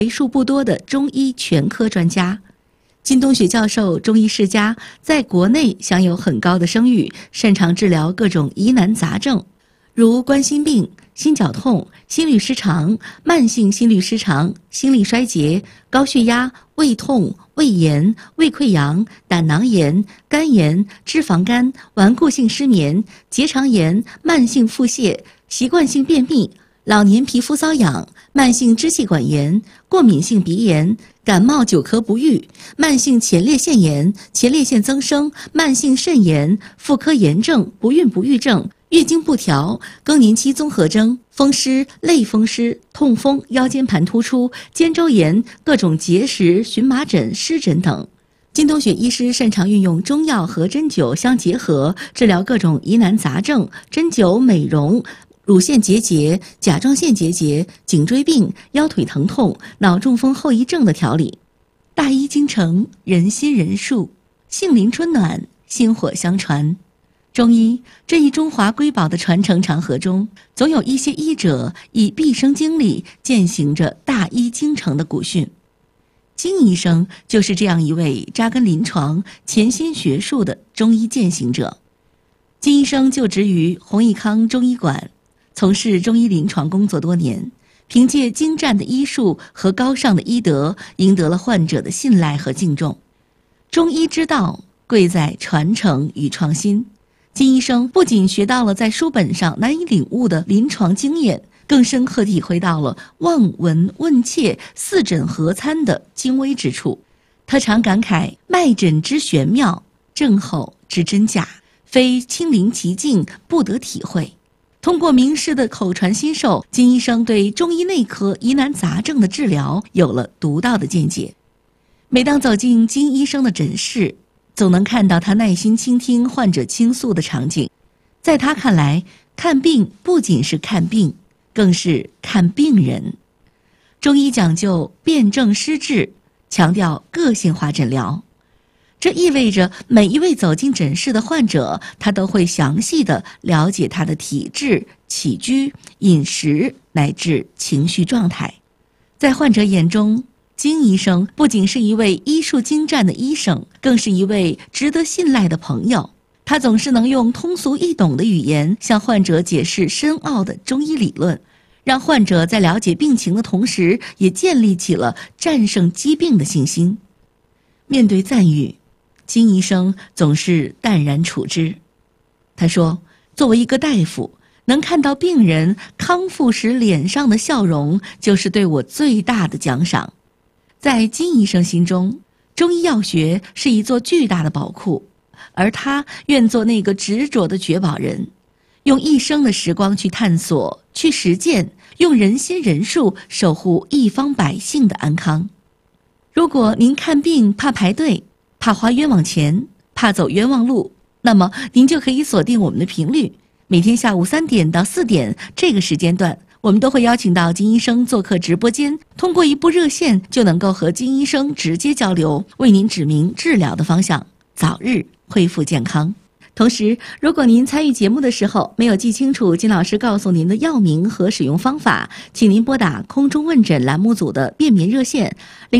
为数不多的中医全科专家。金东雪教授中医世家，在国内享有很高的声誉，擅长治疗各种疑难杂症，如冠心病、心绞痛、心律失常、慢性心律失常、心力衰竭、高血压、胃痛、胃炎、胃溃疡、胆囊炎、肝炎、脂肪肝、顽固性失眠、结肠炎、慢性腹泻、习惯性便秘、老年皮肤瘙痒、慢性支气管炎、过敏性鼻炎、感冒久咳不愈、慢性前列腺炎、前列腺增生、慢性肾炎、妇科炎症、不孕不育症、月经不调、更年期综合征、风湿、类风湿、痛风、腰间盘突出、肩周炎、各种结石、荨麻疹、湿疹等。金东雪医师擅长运用中药和针灸相结合，治疗各种疑难杂症，针灸美容、乳腺结节、甲状腺结节、颈椎病、腰腿疼痛、脑中风后遗症的调理。大医精诚，人心仁术，杏林春暖，薪火相传。中医这一中华瑰宝的传承长河中，总有一些医者以毕生精力践行着大医精诚的古训。金医生就是这样一位扎根临床、潜心学术的中医践行者。金医生就职于弘益康中医馆，从事中医临床工作多年，凭借精湛的医术和高尚的医德，赢得了患者的信赖和敬重。中医之道贵在传承与创新。金医生不仅学到了在书本上难以领悟的临床经验，更深刻体会到了望闻问切四诊合参的精微之处。他常感慨脉诊之玄妙，症候之真假，非亲临其境不得体会。通过名师的口传心授，金医生对中医内科疑难杂症的治疗有了独到的见解。每当走进金医生的诊室，总能看到他耐心倾听患者倾诉的场景。在他看来，看病不仅是看病，更是看病人。中医讲究辨证施治，强调个性化诊疗。这意味着每一位走进诊室的患者，他都会详细地了解他的体质、起居、饮食乃至情绪状态。在患者眼中，金医生不仅是一位医术精湛的医生，更是一位值得信赖的朋友。他总是能用通俗易懂的语言向患者解释深奥的中医理论，让患者在了解病情的同时，也建立起了战胜疾病的信心。面对赞誉，金医生总是淡然处之。他说，作为一个大夫，能看到病人康复时脸上的笑容，就是对我最大的奖赏。在金医生心中，中医药学是一座巨大的宝库，而他愿做那个执着的掘宝人，用一生的时光去探索、去实践，用人心仁术守护一方百姓的安康。如果您看病怕排队，怕花冤枉钱，怕走冤枉路，那么您就可以锁定我们的频率，每天下午3点到4点这个时间段，我们都会邀请到金医生做客直播间，通过一部热线就能够和金医生直接交流，为您指明治疗的方向，早日恢复健康。同时，如果您参与节目的时候没有记清楚金老师告诉您的药名和使用方法，请您拨打空中问诊栏目组的便民热线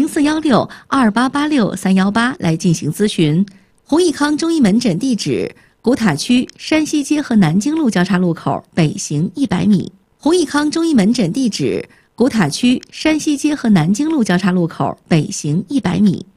04162886-318来进行咨询。弘益康中医门诊地址：古塔区山西街和南京路交叉路口北行100米。弘益康中医门诊地址：古塔区山西街和南京路交叉路口北行100米。